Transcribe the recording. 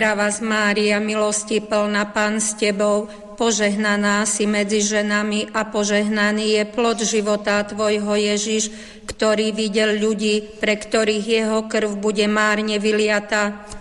Vás Mária, milosti plná, Pán s Tebou, požehnaná si medzi ženami a požehnaný je plod života Tvojho Ježiš, ktorý videl ľudí, pre ktorých jeho krv bude márne vyliata.